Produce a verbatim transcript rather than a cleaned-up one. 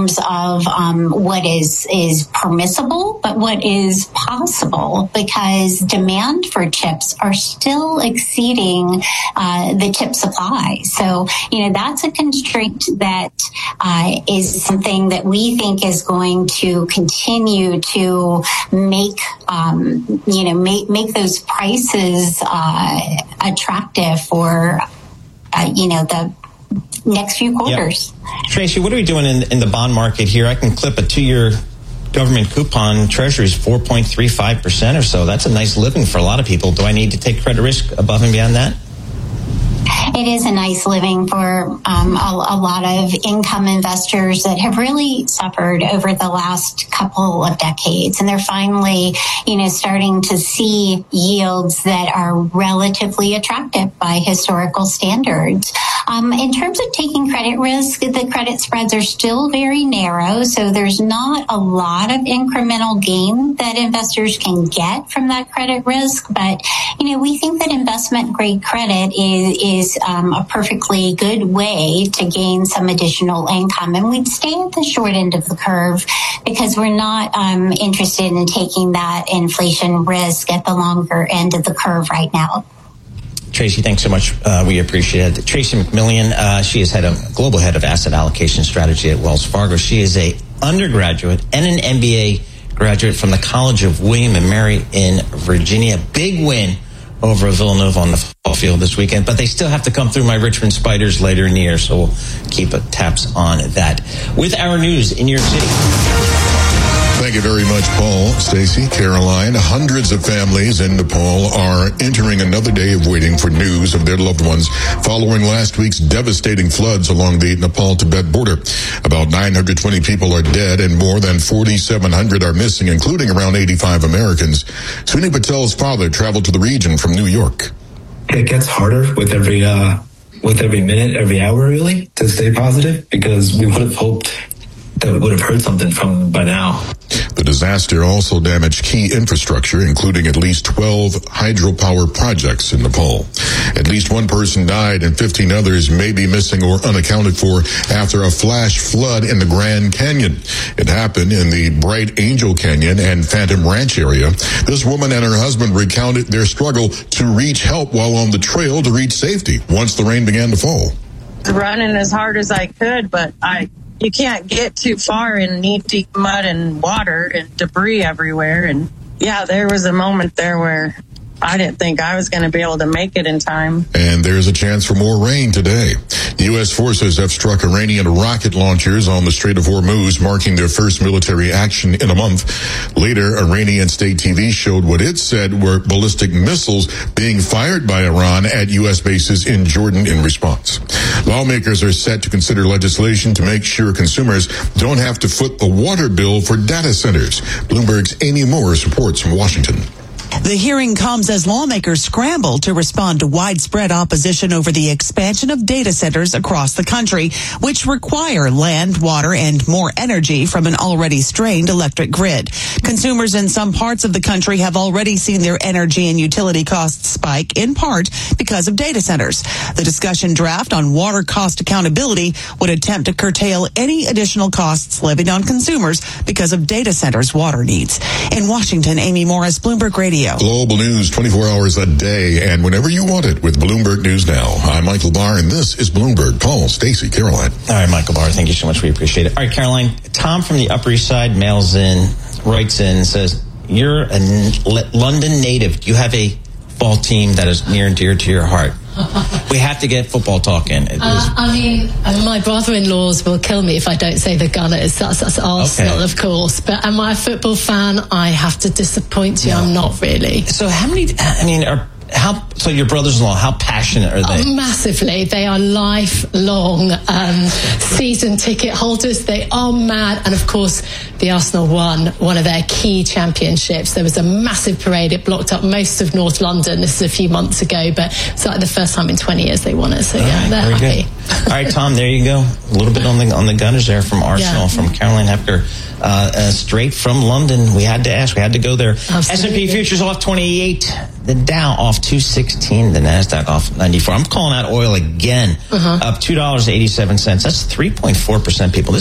of um, what is is permissible, but what is possible, because demand for chips are still exceeding uh, the chip supply. So, you know, that's a constraint that uh, is something that we think is going to continue to make, um, you know, make, make those prices uh, attractive for, uh, you know, the next few quarters. Yep. Tracy, what are we doing in, in the bond market here? I can clip a two-year government coupon. Treasury's four point three five percent or so. That's a nice living for a lot of people. Do I need to take credit risk above and beyond that? It is a nice living for um, a, a lot of income investors that have really suffered over the last couple of decades. And they're finally, you know, starting to see yields that are relatively attractive by historical standards. Um, in terms of taking credit risk, the credit spreads are still very narrow. So there's not a lot of incremental gain that investors can get from that credit risk. But, you know, we think that investment grade credit is, is Um, a perfectly good way to gain some additional income. And we'd stay at the short end of the curve because we're not um, interested in taking that inflation risk at the longer end of the curve right now. Tracy, thanks so much. Uh, we appreciate it. Tracy McMillian, uh, she is head of global head of asset allocation strategy at Wells Fargo. She is a undergraduate and an M B A graduate from the College of William and Mary in Virginia. Big win over Villanova on the football field this weekend, but they still have to come through my Richmond Spiders later in the year, so we'll keep a taps on that. With our news in New York City. Thank you very much, Paul, Stacey, Caroline. Hundreds of families in Nepal are entering another day of waiting for news of their loved ones following last week's devastating floods along the Nepal-Tibet border. About nine hundred twenty people are dead and more than forty-seven hundred are missing, including around eighty-five Americans. Sunny Patel's father traveled to the region from New York. It gets harder with every, uh, with every minute, every hour, really, to stay positive, because we would have hoped that we would have heard something from them by now. The disaster also damaged key infrastructure, including at least twelve hydropower projects in Nepal. At least one person died and fifteen others may be missing or unaccounted for after a flash flood in the Grand Canyon. It happened in the Bright Angel Canyon and Phantom Ranch area. This woman and her husband recounted their struggle to reach help while on the trail to reach safety once the rain began to fall. Running as hard as I could, but I You can't get too far in knee-deep mud and water and debris everywhere. And, yeah, there was a moment there where I didn't think I was going to be able to make it in time. And there's a chance for more rain today. U S forces have struck Iranian rocket launchers on the Strait of Hormuz, marking their first military action in a month. Later, Iranian state T V showed what it said were ballistic missiles being fired by Iran at U S bases in Jordan in response. Lawmakers are set to consider legislation to make sure consumers don't have to foot the water bill for data centers. Bloomberg's Amy Morris reports from Washington. The hearing comes as lawmakers scramble to respond to widespread opposition over the expansion of data centers across the country, which require land, water, and more energy from an already strained electric grid. Consumers in some parts of the country have already seen their energy and utility costs spike, in part because of data centers. The discussion draft on water cost accountability would attempt to curtail any additional costs levied on consumers because of data centers' water needs. In Washington, Amy Morris, Bloomberg Radio. Global news twenty-four hours a day and whenever you want it with Bloomberg News Now. I'm Michael Barr, and this is Bloomberg. Paul, Stacey, Caroline. All right, Michael Barr, thank you so much. We appreciate it. All right, Caroline, Tom from the Upper East Side mails in, writes in, says, you're a London native. Do you have a football team that is near and dear to your heart? We have to get football talk in. It was... uh, I mean, my brother-in-laws will kill me if I don't say the Gunners. That's, that's Arsenal, okay, of course. But am I a football fan? I have to disappoint you. No. I'm not really. So how many, I mean, are... How so? Your brothers-in-law, how passionate are they? Oh, massively. They are lifelong um, season ticket holders. They are mad, and of course, the Arsenal won one of their key championships. There was a massive parade. It blocked up most of North London. This is a few months ago, but it's like the first time in twenty years they won it. So yeah, right, they're happy. Good. All right, Tom, there you go. A little bit on the on the Gunners there from Arsenal, yeah, from Caroline Hefker. Uh, uh, straight from London. We had to ask. We had to go there. S and P futures off twenty-eight. The Dow off two sixteen. The NASDAQ off ninety-four. I'm calling out oil again. Uh-huh. Up two dollars and eighty-seven cents. That's three point four percent, people. This